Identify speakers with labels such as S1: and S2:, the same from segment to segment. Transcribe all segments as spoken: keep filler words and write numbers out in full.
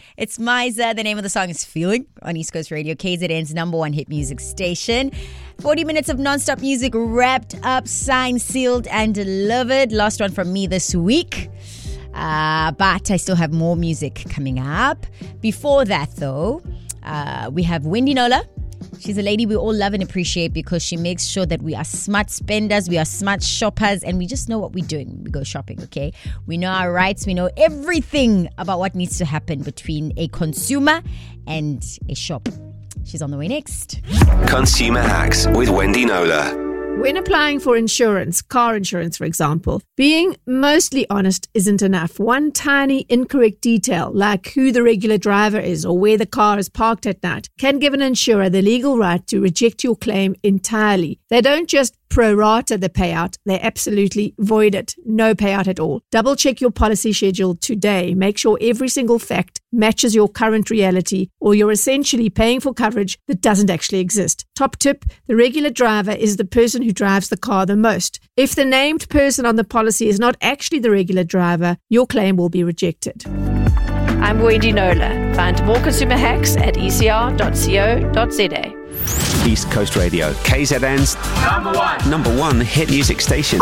S1: It's Miser. The name of the song is Feeling on East Coast Radio, K Z N's number one hit music station. forty minutes of non-stop music wrapped up, signed, sealed, and delivered. Last one from me this week. Uh, but I still have more music coming up. Before that, though, uh, we have Wendy Nola. She's a lady we all love and appreciate because she makes sure that we are smart spenders, we are smart shoppers, and we just know what we're doing when we go shopping, okay? We know our rights, we know everything about what needs to happen between a consumer and a shop. She's on the way next.
S2: Consumer Hacks with Wendy Nola.
S3: When applying for insurance, car insurance, for example, being mostly honest isn't enough. One tiny incorrect detail, like who the regular driver is or where the car is parked at night, can give an insurer the legal right to reject your claim entirely. They don't just prorata the payout, they absolutely void it. No payout at all. Double check your policy schedule today. Make sure every single fact matches your current reality, or you're essentially paying for coverage that doesn't actually exist. Top tip, the regular driver is the person who drives the car the most. If the named person on the policy is not actually the regular driver, your claim will be rejected.
S4: I'm Wendy Nola. Find more consumer hacks at e c r dot co dot z a.
S2: East Coast Radio, K Z N's number one, number one hit music station.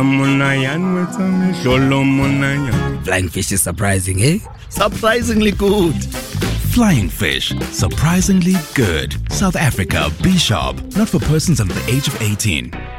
S5: Flying fish is surprising, eh?
S6: Surprisingly good.
S5: Flying fish, surprisingly good. South Africa, be sharp. Not for persons under the age of eighteen.